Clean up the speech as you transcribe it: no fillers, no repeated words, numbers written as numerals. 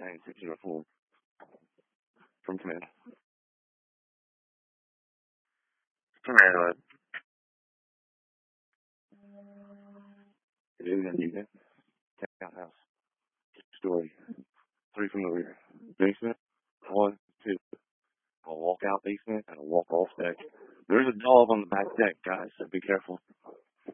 Mustang 604 from Command. Command, it is an unit. Townhouse. Story. 3 from the rear. Basement. 1, 2. A walkout basement and a walk-off deck. There's a dog on the back deck, guys, so be careful.